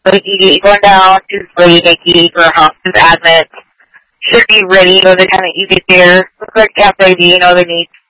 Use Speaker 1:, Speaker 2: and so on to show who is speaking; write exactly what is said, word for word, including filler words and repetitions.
Speaker 1: Like, you going down to Slade, Nikki, for hospice admit. Should be ready, you know, the time that you get there. Looks like you have the I D, you know, they need